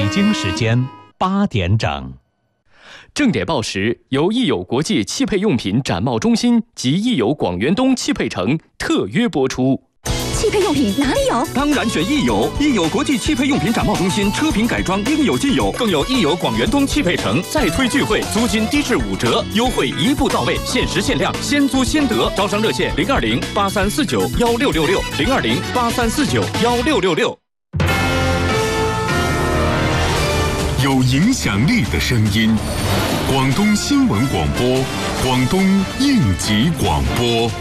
京时间8点整。 正点报时由益友国际汽配用品展贸中心及益友广源东汽配城特约播出。 汽配用品哪里有？ 当然选益友，益友国际汽配用品展贸中心，车品改装应有尽有，更有益友广源东汽配城再推聚会，租金低至5折，优惠一步到位，限时限量，先租先得。招商热线020-8349-1666，020-8349-1666。 有影响力的声音，广东新闻广播，广东应急广播。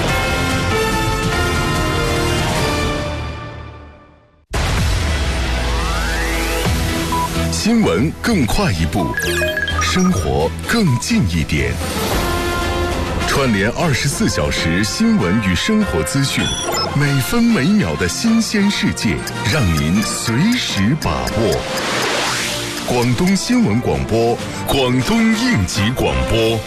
新闻更快一步，生活更近一点。串联24小时新闻与生活资讯，每分每秒的新鲜世界，让您随时把握。广东新闻广播，广东应急广播。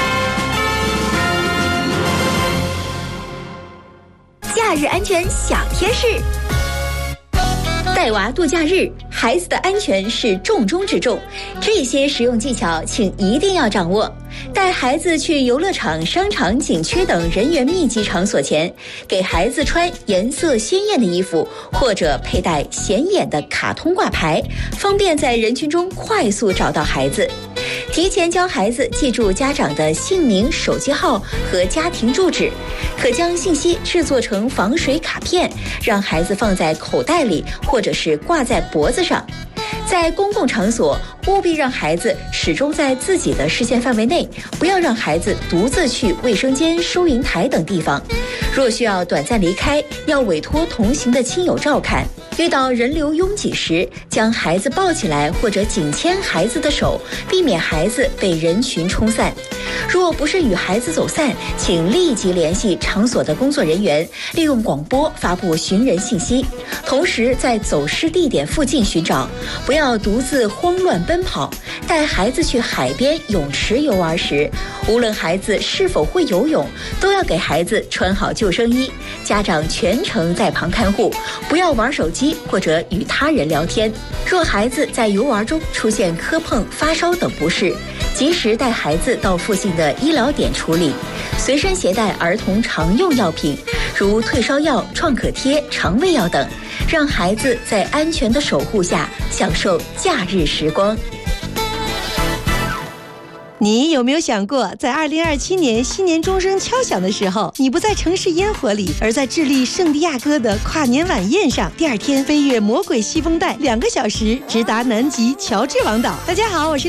假日安全小贴士。带娃度假日，孩子的安全是重中之重，这些实用技巧请一定要掌握。带孩子去游乐场、商场、景区等人员密集场所前，给孩子穿颜色鲜艳的衣服，或者佩戴显眼的卡通挂牌，方便在人群中快速找到孩子。提前教孩子记住家长的姓名、手机号和家庭住址，可将信息制作成防水卡片，让孩子放在口袋里，或者是挂在脖子上。在公共场所，务必让孩子始终在自己的视线范围内，不要让孩子独自去卫生间、收银台等地方。若需要短暂离开，要委托同行的亲友照看。遇到人流拥挤时，将孩子抱起来或者紧牵孩子的手，避免孩子被人群冲散。若不慎与孩子走散，请立即联系场所的工作人员，利用广播发布寻人信息，同时在走失地点附近寻找，不要独自慌乱奔跑。带孩子去海边、泳池游玩时，无论孩子是否会游泳，都要给孩子穿好救生衣，家长全程在旁看护，不要玩手机或者与他人聊天。若孩子在游玩中出现磕碰、发烧等不适，及时带孩子到附近的医疗点处理，随身携带儿童常用药品，如退烧药、创可贴、肠胃药等，让孩子在安全的守护下享受假日时光。 你有没有想过，在2027年新年钟声敲响的时候，你不在城市烟火里，而在智利圣地亚哥的跨年晚宴上，第二天飞越魔鬼西风带2个小时，直达南极乔治王岛。大家好，我是